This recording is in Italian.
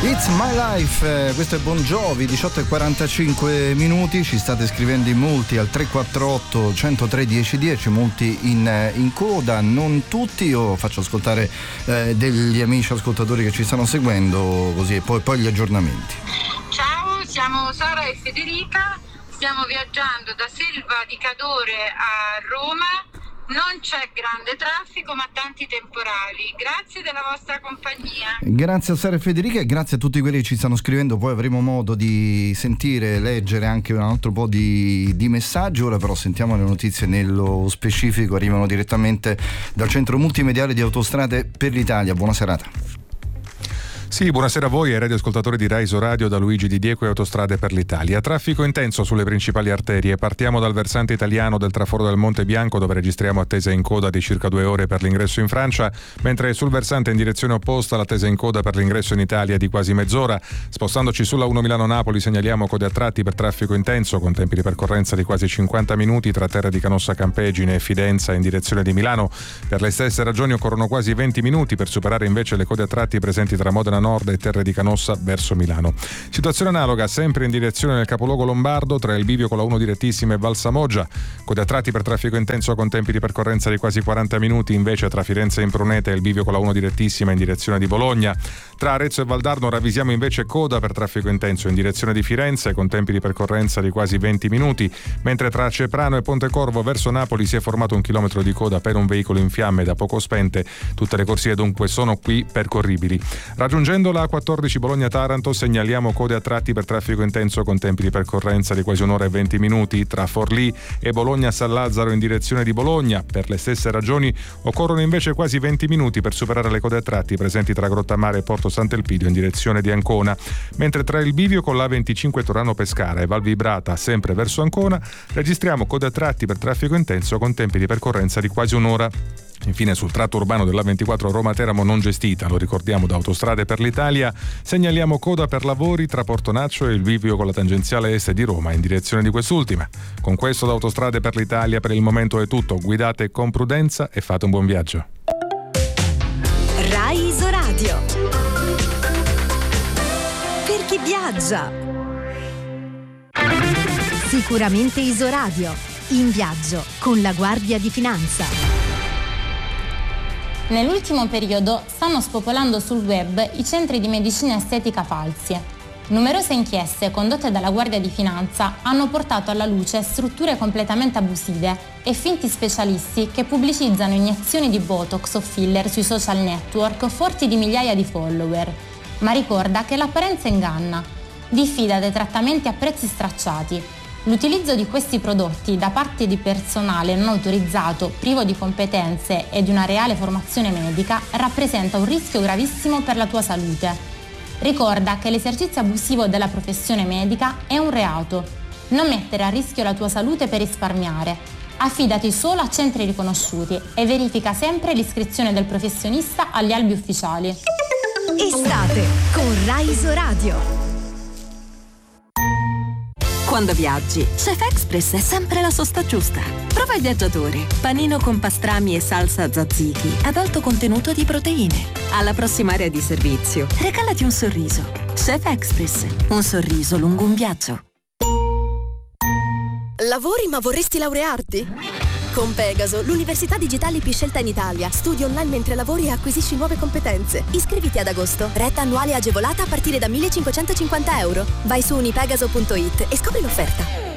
It's My Life, questo è Bon Jovi, 18:45 minuti, ci state scrivendo in molti al 348 103 1010, molti in coda, non tutti. Io faccio ascoltare degli amici ascoltatori che ci stanno seguendo, così, e poi gli aggiornamenti. Ciao, siamo Sara e Federica, stiamo viaggiando da Selva di Cadore a Roma. Non c'è grande traffico ma tanti temporali. Grazie della vostra compagnia. Grazie a Sara e Federica e grazie a tutti quelli che ci stanno scrivendo. Poi avremo modo di sentire, leggere anche un altro po' di messaggi. Ora però sentiamo le notizie nello specifico. Arrivano direttamente dal centro multimediale di Autostrade per l'Italia. Buona serata. Sì, buonasera a voi e radioascoltatori di Rai Radio, da Luigi Di Dieco e Autostrade per l'Italia. Traffico intenso sulle principali arterie. Partiamo dal versante italiano del traforo del Monte Bianco, dove registriamo attesa in coda di circa 2 ore per l'ingresso in Francia, mentre sul versante in direzione opposta l'attesa in coda per l'ingresso in Italia di quasi mezz'ora. Spostandoci sulla 1 Milano-Napoli segnaliamo code a tratti per traffico intenso, con tempi di percorrenza di quasi 50 minuti tra Terra di Canossa Campegine e Fidenza in direzione di Milano. Per le stesse ragioni occorrono quasi 20 minuti per superare invece le code a tratti presenti tra Modena Nord e Terre di Canossa verso Milano. Situazione analoga sempre in direzione del capoluogo lombardo tra il bivio con la 1 direttissima e Valsamoggia. Code a tratti per traffico intenso con tempi di percorrenza di quasi 40 minuti invece tra Firenze e Imprunete e il bivio con la 1 direttissima in direzione di Bologna. Tra Arezzo e Valdarno ravvisiamo invece coda per traffico intenso in direzione di Firenze con tempi di percorrenza di quasi 20 minuti, mentre tra Ceprano e Pontecorvo verso Napoli si è formato 1 chilometro di coda per un veicolo in fiamme da poco spente. Tutte le corsie dunque sono qui percorribili. Raggiungendo la A14 Bologna-Taranto segnaliamo code a tratti per traffico intenso con tempi di percorrenza di quasi 1 ora e 20 minuti tra Forlì e Bologna-San Lazzaro in direzione di Bologna. Per le stesse ragioni occorrono invece quasi 20 minuti per superare le code a tratti presenti tra Grottammare e Porto Sant'Elpidio in direzione di Ancona, mentre tra il bivio con l'A25 Torano-Pescara e Val Vibrata sempre verso Ancona registriamo code a tratti per traffico intenso con tempi di percorrenza di quasi 1 ora. Infine sul tratto urbano dell'A24 Roma-Teramo non gestita, lo ricordiamo da Autostrade per l'Italia, segnaliamo coda per lavori tra Portonaccio e il bivio con la tangenziale est di Roma in direzione di quest'ultima. Con questo da Autostrade per l'Italia per il momento è tutto, guidate con prudenza e fate un buon viaggio. Rai Radio, per chi viaggia. Sicuramente Isoradio, in viaggio con la Guardia di Finanza. Nell'ultimo periodo stanno spopolando sul web i centri di medicina estetica falsi. Numerose inchieste condotte dalla Guardia di Finanza hanno portato alla luce strutture completamente abusive e finti specialisti che pubblicizzano iniezioni di Botox o filler sui social network forti di migliaia di follower. Ma ricorda che l'apparenza inganna. Diffida dei trattamenti a prezzi stracciati. L'utilizzo di questi prodotti da parte di personale non autorizzato, privo di competenze e di una reale formazione medica, rappresenta un rischio gravissimo per la tua salute. Ricorda che l'esercizio abusivo della professione medica è un reato. Non mettere a rischio la tua salute per risparmiare. Affidati solo a centri riconosciuti e verifica sempre l'iscrizione del professionista agli albi ufficiali. Estate con Rai Radio. Quando viaggi, Chef Express è sempre la sosta giusta. Prova il viaggiatore, panino con pastrami e salsa tzatziki ad alto contenuto di proteine. Alla prossima area di servizio, regalati un sorriso. Chef Express, un sorriso lungo un viaggio. Lavori ma vorresti laurearti? Con Pegaso, l'università digitale più scelta in Italia. Studi online mentre lavori e acquisisci nuove competenze. Iscriviti ad agosto. Retta annuale agevolata a partire da €1.550. Vai su unipegaso.it e scopri l'offerta.